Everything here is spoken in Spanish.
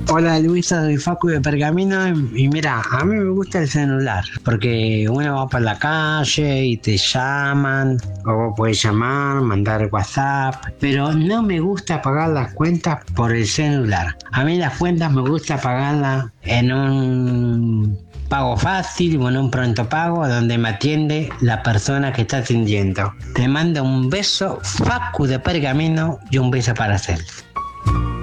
Hola Luisa, soy Facu de Pergamino y mira, a mí me gusta el celular porque uno va por la calle y te llaman o vos podés llamar, mandar WhatsApp, pero no me gusta pagar las cuentas por el celular. A mí las cuentas me gusta pagarlas en un pago fácil o en un pronto pago donde me atiende la persona que está atendiendo. Te mando un beso, Facu de Pergamino y un beso para hacer.